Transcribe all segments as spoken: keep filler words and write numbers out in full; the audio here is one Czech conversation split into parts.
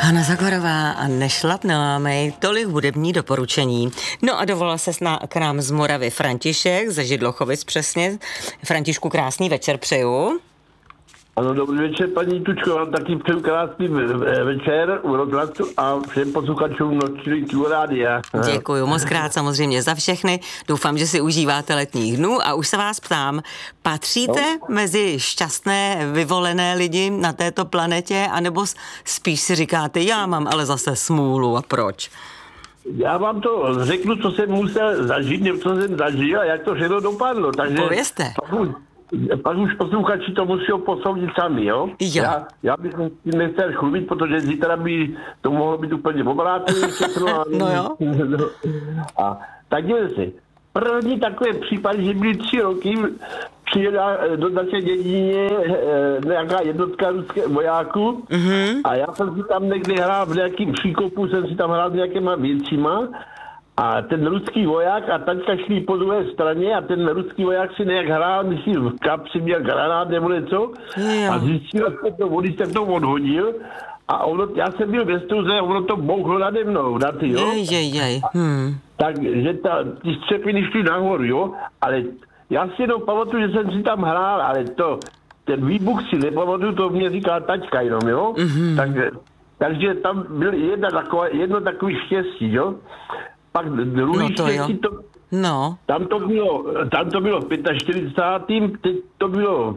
Hana Zagorová a Nešlap nelámej, tolik hudební doporučení. No a dovolal se k nám z Moravy František, ze Židlochovic přesně. Františku, krásný večer přeju. Ano, dobrý večer, paní Tučko, vám taky přeju krásný večer u rozhlasu a všem posluchačům Nočního rádia. Děkuju moc krát samozřejmě za všechny. Doufám, že si užíváte letních dnů a už se vás ptám, patříte no. mezi šťastné, vyvolené lidi na této planetě, anebo spíš si říkáte, já mám ale zase smůlu a proč? Já vám to řeknu, co jsem musel zažít, nebo co jsem zažil a jak to všechno dopadlo. Takže povězte. Pak už posluchači to musí posoudit sami, jo? jo. Já, já bych si nechtěl chlubit, protože zítra by to mohlo být úplně obráceně všechno. A, no jo. A tak dělej si. První takový případ, že byly tři roky, přijela do naše dědině nějaká jednotka ruských vojáků mm-hmm. a já jsem si tam někde hrál v nějakým příkopu, jsem si tam hrál s nějakýma věcima. A ten ruský voják a taťka šli po druhé straně a ten ruský voják si nějak hrál, myslím, v kapsi měl granát nebo něco a zjistil, že to vody se to odhodil a ono, já jsem byl ve stuze a ono to bouchlo nade mnou, na ty, jo. Jej, jej, jej. Hmm. Takže ta, ty střepiny šly nahoru, jo, ale já si jenom pamatuju, že jsem si tam hrál, ale to, ten výbuch si nepamatuju, to mě říká taťka jenom, jo. Mm-hmm. Takže, takže tam byl jedna taková, jedno takový štěstí, jo. Pak druhý no to štěstí, to, no. tam, to bylo, tam to bylo v čtyřicátém pátém teď to bylo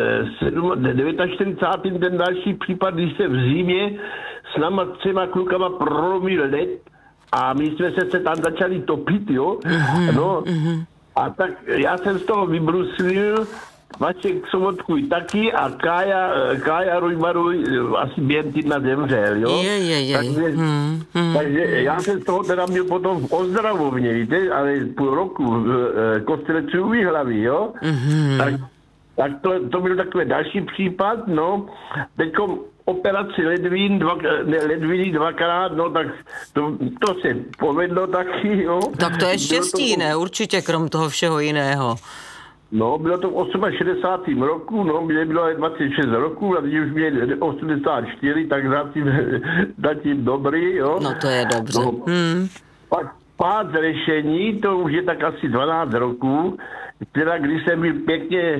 v čtyřicátém devátém ten další případ, když se v zimě s náma třema klukama prolomil led a my jsme se, se tam začali topit, jo. Mm-hmm, no, mm-hmm. A tak já jsem z toho vybruslil, Vašek Sobotkuj taky a Kája, Kája Rujmaruj asi během týdna zemřel, jo? Je, je, je. Takže, hmm, hmm. takže já jsem z toho teda měl potom v ozdravovně, víte, ale půl roku v kostele Třinový hlavy, jo? Mm-hmm. Tak, tak to, to byl takový další případ, no. Teďko operaci ledvín, dva, ne, ledviny dvakrát, no tak to, to se povedlo taky, jo? Tak to je štěstí, to... ne? Určitě, krom toho všeho jiného. No, bylo to v šedesátém osmém roku, no, mě bylo dvacet šest roků a když už mě osmdesát čtyři, tak zatím, zatím dobrý, jo. No to je dobře. No, hmm. Pak pád řešení, to už je tak asi dvanáct roků, teda když jsem byl pěkně e,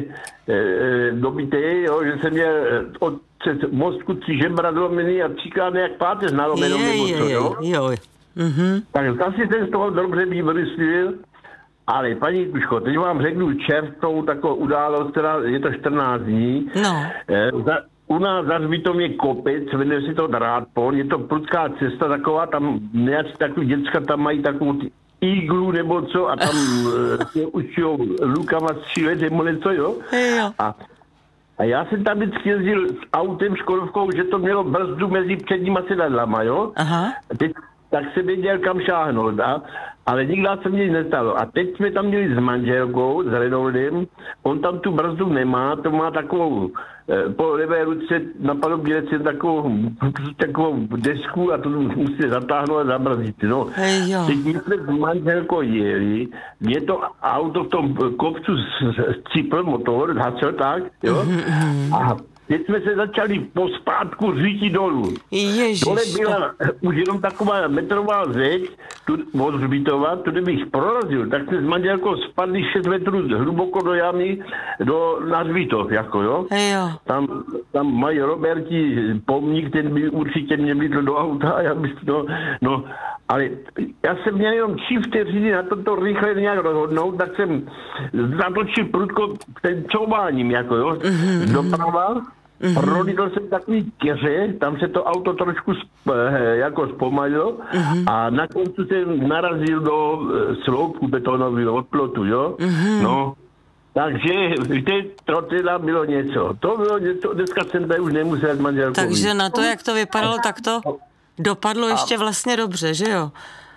dobitý, jo, že jsem měl od mozku tři žebra zlomený a třikrát nějak páteř nalomenou nebo co, jo. jo. Mm-hmm. Tak zase jsem z toho dobře vybrslil. Ale paní Tuško, teď vám řeknu čerstvou takovou událost, která je to čtrnáct dní. No. E, za, u nás za Hřbitovem je kopec, jmenuje si to Drátpon, je to prudská cesta taková, tam nějaký takový děcka tam mají takovou ty iglu nebo co a tam se učijou lukama střílet nebo něco, jo? jo. A, a já jsem tam vždycky jezdil s autem Škodovkou, že to mělo brzdu mezi předníma sedadlama, jo? Aha. Teď, tak se věděl, kam šáhnout, a? Ale nikdy se mě nic nestalo. A teď jsme tam měli s manželkou, s Renoldem, on tam tu brzdu nemá, to má takovou, eh, po levé ruce na palubě takovou, takovou desku a to musí zatáhnout a zabrzdit. No. Teď my jsme s manželkou jeli, mě to auto v tom kopcu scipl motor, zhasel tak, jo, a teď jsme se začali pospátku řídit dolů. Ježiš. Dole byla už jenom taková metrová zeď, tu od Hřbitova, tudy bych prorazil, tak jsme s manželkou spadli šest metrů hluboko do jamy, do, na Hřbitov, jako jo. jo. Tam, tam mají Roberti pomník, ten by určitě mě vlítl do auta, já bych, no, no, ale já jsem měl jenom tři vteřiny na toto rychle nějak rozhodnout, tak jsem zatočil prudko ten čouváním, jako jo, mm-hmm. doprava. Mm-hmm. Prolítl jsem takový keře, tam se to auto trošku sp, jako zpomalilo mm-hmm. a na konci jsem narazil do sloupku betonového od plotu, jo. Mm-hmm. No, takže víte, to teda bylo něco. To bylo něco, dneska jsem tady už nemusel manželkou. Takže na to, jak to vypadalo, tak to dopadlo ještě vlastně dobře, že jo?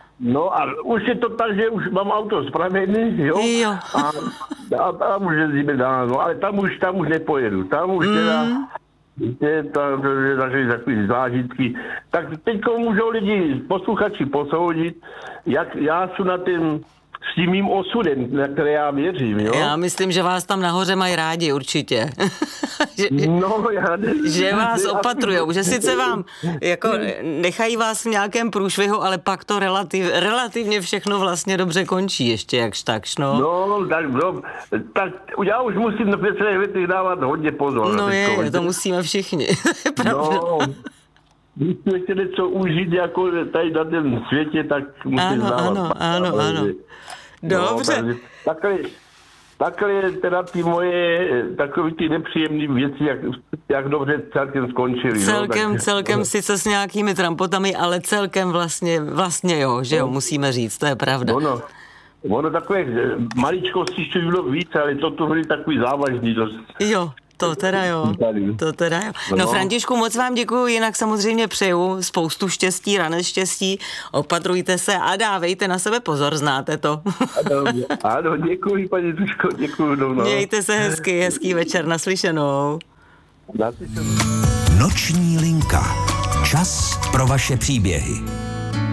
No a už je to tak, že už mám auto spravený, jo? jo. A, a tam už jezdíme dál, no, ale tam už, tam už nepojedu. Tam už mm. teda, víte, tam je takový, takový zážitky. Tak teď můžou lidi, posluchači posoudit, jak já jsem na ten s tím mým osudem, na které já věřím, jo? Já myslím, že vás tam nahoře mají rádi určitě. že, no, já ne, že vás ne, opatrujou, že sice vám jako nechají vás v nějakém průšvihu, ale pak to relativ, relativně všechno vlastně dobře končí ještě jakž takž, no. No, tak, no, tak já už musím na pětře větých dávat hodně pozor. No je, to musíme všichni. No, když chcete něco užít jako tady na tom světě, tak musíte ano, dávat. Ano, ano, ano. Dobře. No, takhle, takhle teda ty moje takový ty nepříjemné věci, jak, jak dobře celkem skončily. Celkem, no, tak, celkem sice s nějakými trampotami, ale celkem vlastně, vlastně jo, že jo, musíme říct, to je pravda. No, no. Ono takové maličkosti ještě bylo víc, ale toto byly takový závažný dost. Jo, to teda jo, to teda jo. No, Františku, moc vám děkuju, jinak samozřejmě přeju spoustu štěstí, rané štěstí, opatrujte se a dávejte na sebe pozor, znáte to. Ano, ano, děkuji, paní Tuško, děkuji. No, no. Mějte se hezky, hezký večer, naslyšenou. Naslyšenou. Noční linka. Čas pro vaše příběhy.